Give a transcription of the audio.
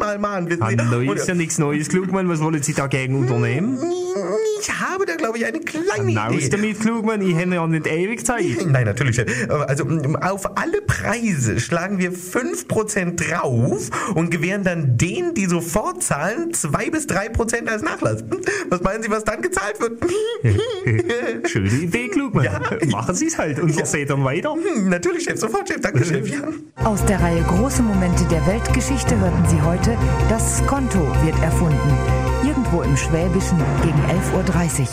einmal machen. Neu ist ja nichts Neues, Klugmann. Was wollen Sie dagegen unternehmen? Ich habe da, glaube ich, eine kleine Raus Idee. damit, Klugmann. Ich hätte ja nicht ewig Zeit. Nein, natürlich nicht. Also auf alle Preise schlagen wir 5% drauf und gewähren dann denen, die sofort zahlen, 2-3% als Nachlass. Was meinen Sie, was dann gezahlt wird? Schöne Idee, Klugmann. Ja. Machen Sie es halt und verseht dann weiter. Natürlich, Chef, sofort, Chef. Danke, Chef. Ja. Aus der Reihe Große Momente der Weltgeschichte hörten Sie heute, das Skonto wird erfunden. Irgendwo im Schwäbischen gegen 11:30 Uhr.